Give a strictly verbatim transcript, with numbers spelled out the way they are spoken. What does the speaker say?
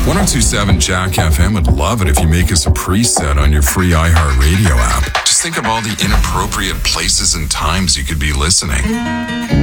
one oh two point seven Jack F M would love it if you make us a preset on your free iHeartRadio app. Just think of all the inappropriate places and times you could be listening.